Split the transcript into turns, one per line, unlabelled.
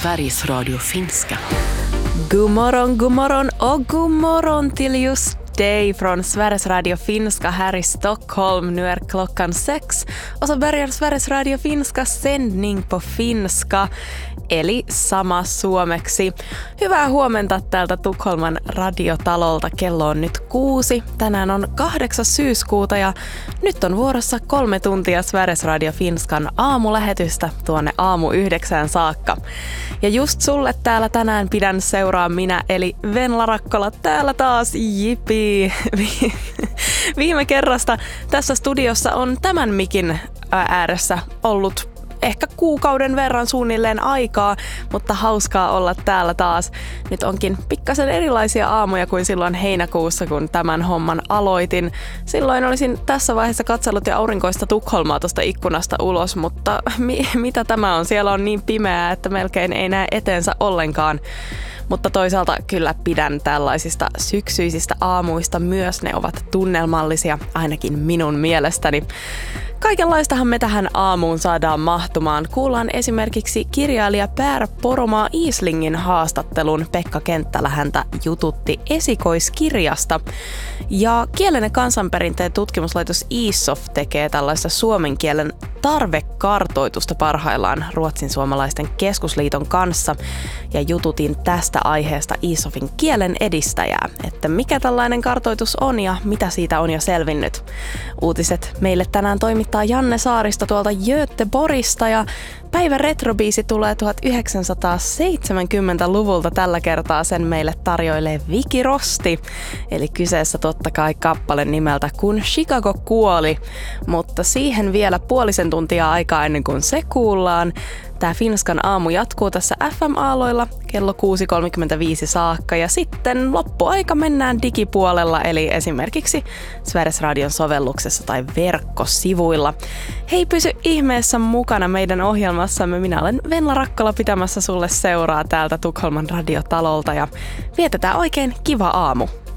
Sveriges Radio Finska.
God morgon och god morgon till just dig från Sveriges Radio Finska här i Stockholm. Nu är klockan 6 och så börjar Sveriges Radio Finska sändning på finska, eli sama suomeksi. Hyvää huomenta täältä Tukholman radiotalolta. Kello on nyt 6. Tänään on 8. syyskuuta ja nyt on vuorossa 3 tuntia Sveriges Radio Finskan aamulähetystä tuonne aamu 9 saakka. Ja just sulle täällä tänään pidän seuraa minä, eli Venla Rakkola täällä taas, jipii. Viime kerrasta tässä studiossa on tämän mikin ääressä ollut ehkä kuukauden verran suunnilleen aikaa, mutta hauskaa olla täällä taas. Nyt onkin pikkasen erilaisia aamuja kuin silloin heinäkuussa, kun tämän homman aloitin. Silloin olisin tässä vaiheessa katsellut jo aurinkoista Tukholmaa tuosta ikkunasta ulos, mutta mitä tämä on? Siellä on niin pimeää, että melkein ei näe eteensä ollenkaan. Mutta toisaalta kyllä pidän tällaisista syksyisistä aamuista myös. Ne ovat tunnelmallisia, ainakin minun mielestäni. Kaikenlaistahan me tähän aamuun saadaan mahtumaan. Kuullaan esimerkiksi kirjailija Per Poromaa Islingin haastattelun. Pekka Kenttälä häntä jututti esikoiskirjasta. Ja kielen ja kansanperinteen tutkimuslaitos ISOF tekee tällaista suomen kielen tarvekartoitusta parhaillaan Ruotsin suomalaisten keskusliiton kanssa. Ja jututin tästä aiheesta ISOFin kielen edistäjää, että mikä tällainen kartoitus on ja mitä siitä on jo selvinnyt. Uutiset meille tänään toimittaa Janne Saaristo tuolta Göteborgista ja päivän retrobiisi tulee 1970-luvulta tällä kertaa. Sen meille tarjoilee Viki Rosti. Eli kyseessä totta kai kappale nimeltä Kun Chicago kuoli. Mutta siihen vielä puolisen tuntia aikaa ennen kuin se kuullaan. Tää Finskan aamu jatkuu tässä FM-aaloilla kello 6.35 saakka ja sitten loppuaika mennään digipuolella eli esimerkiksi Sveriges Radion sovelluksessa tai verkkosivuilla. Hei, pysy ihmeessä mukana meidän ohjelmassamme. Minä olen Venla Rakkola pitämässä sulle seuraa täältä Tukholman radiotalolta ja vietetään oikein kiva aamu.